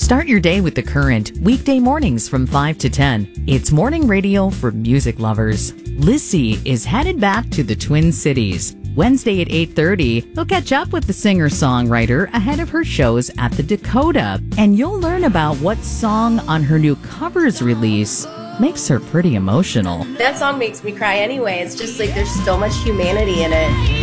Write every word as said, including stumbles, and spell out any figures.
Start your day with The Current, weekday mornings from five to ten. It's morning radio for music lovers. Lissy is headed back to the Twin Cities. Wednesday at eight thirty, we'll catch up with the singer-songwriter ahead of her shows at the Dakota. And you'll learn about what song on her new covers release makes her pretty emotional. That song makes me cry anyway. It's just like there's so much humanity in it.